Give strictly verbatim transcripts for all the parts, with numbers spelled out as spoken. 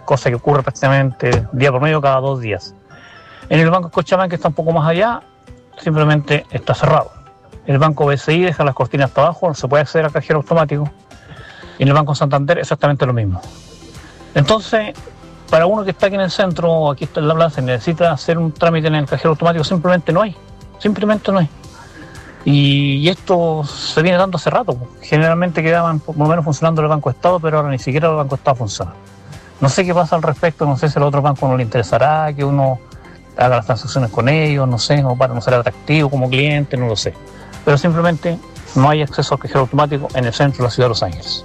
cosa que ocurre prácticamente día por medio cada dos días. En el Banco Scotiabank, que está un poco más allá, simplemente está cerrado. El Banco B C I deja las cortinas hasta abajo, no se puede acceder al cajero automático. Y en el Banco Santander exactamente lo mismo. Entonces, para uno que está aquí en el centro, o aquí está en la plaza, necesita hacer un trámite en el cajero automático, simplemente no hay. Simplemente no hay. Y, y esto se viene dando hace rato. Generalmente quedaban por lo menos funcionando el Banco Estado, pero ahora ni siquiera el Banco Estado funciona. No sé qué pasa al respecto, no sé si al otro banco no le interesará que uno haga las transacciones con ellos, no sé, o para no ser atractivo como cliente, no lo sé. Pero simplemente no hay acceso al cajero automático en el centro de la ciudad de Los Ángeles.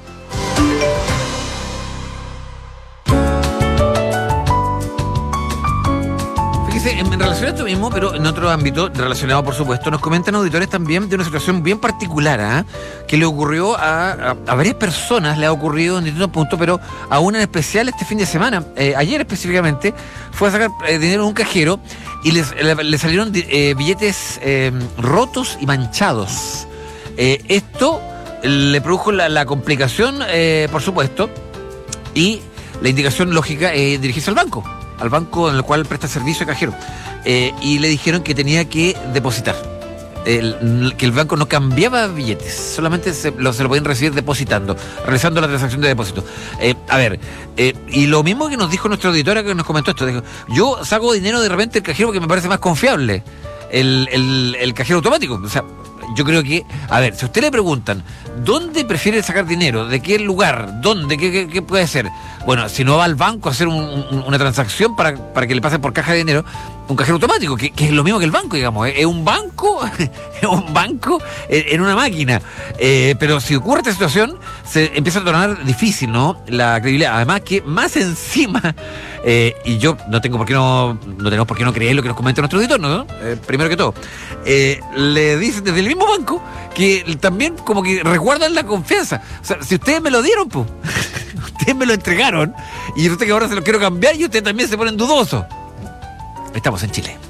En relación a esto mismo, pero en otro ámbito relacionado, por supuesto, nos comentan auditores también de una situación bien particular, ¿eh? que le ocurrió a, a, a varias personas, le ha ocurrido en distintos puntos, pero a una en especial este fin de semana. Eh, ayer específicamente fue a sacar eh, dinero en un cajero y les, le, le salieron eh, billetes eh, rotos y manchados. Eh, esto le produjo la, la complicación, eh, por supuesto, y la indicación lógica es dirigirse al banco. al banco en el cual presta servicio de cajero, eh, y le dijeron que tenía que depositar, el, que el banco no cambiaba billetes, solamente se lo, se lo podían recibir depositando, realizando la transacción de depósito. Eh, a ver, eh, y lo mismo que nos dijo nuestra auditora que nos comentó esto, dijo, yo saco dinero de repente del cajero porque me parece más confiable el, el, el cajero automático. O sea, yo creo que, a ver, si a usted le preguntan ¿dónde prefiere sacar dinero? ¿De qué lugar? ¿Dónde? ¿Qué, qué, qué puede ser? Bueno, si no va al banco a hacer un, un, una transacción para, para que le pasen por caja de dinero, un cajero automático, que, que es lo mismo que el banco, digamos. Es un banco, es un banco en, en una máquina. Eh, pero si ocurre esta situación, se empieza a tornar difícil, ¿no? La credibilidad. Además que más encima, eh, y yo no tengo por qué no, no tenemos por qué no creer lo que nos comenta nuestro auditor, ¿no? Eh, primero que todo, eh, le dicen desde el mismo banco que también como que resguardan la confianza. O sea, si ustedes me lo dieron, pues, ustedes me lo entregaron, y resulta que ahora se lo quiero cambiar y ustedes también se ponen dudosos. Estamos en Chile.